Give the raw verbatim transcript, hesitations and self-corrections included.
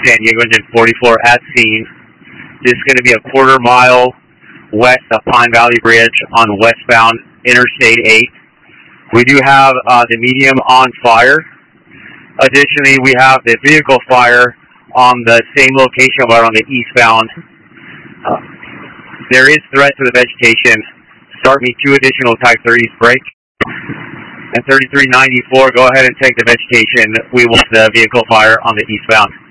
San Diego Engine forty-four at scene. This is going to be a quarter mile west of Pine Valley Bridge on westbound Interstate eight. We do have uh, the medium on fire. Additionally, we have the vehicle fire on the same location but on the eastbound. Uh, there is threat to the vegetation. Start me two additional Type thirties break. And thirty-three ninety-four, go ahead and take the vegetation. We want the vehicle fire on the eastbound.